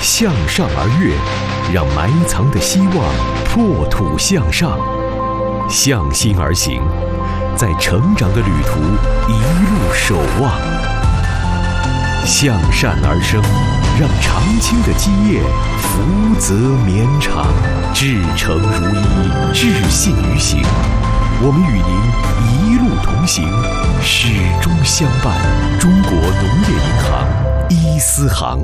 向上而跃，让埋藏的希望破土向上，向心而行，在成长的旅途一路守望，向善而生，让长青的基业福泽绵长，至诚如一，至信于行。我们与您一路同行，始终相伴。中国农业银行伊思行。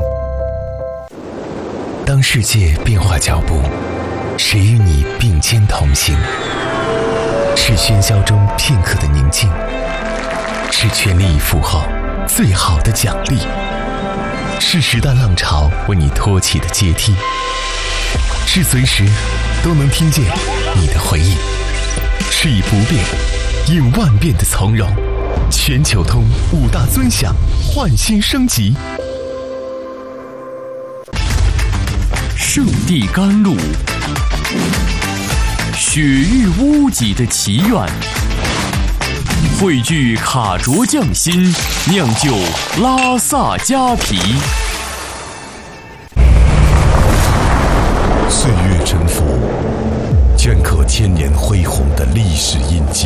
当世界变化脚步，谁与你并肩同行？是喧嚣中片刻的宁静，是全力以赴后最好的奖励，是时代浪潮为你托起的阶梯，是随时都能听见你的回应，是以不变应万变的从容。全球通5大尊享，焕新升级。 圣地甘露，雪域屋脊的祈愿，汇聚卡卓匠心，酿就拉萨佳啤。 岁月沉浮，镌刻千年恢宏的历史印记。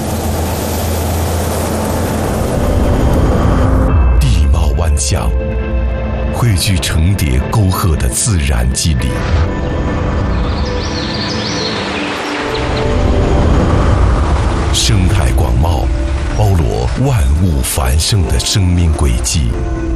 地貌万象，汇聚成叠沟壑的自然肌理。生态广袤，包罗万物繁盛的生命轨迹。